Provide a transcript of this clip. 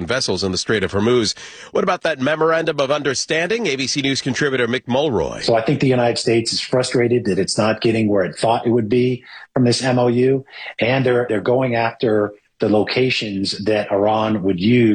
American vessels in the Strait of Hormuz. What about that memorandum of understanding? ABC News contributor Mick Mulroy. So I think the United States is frustrated that it's not getting where it thought it would be from this MOU, and they're going after the locations that Iran would use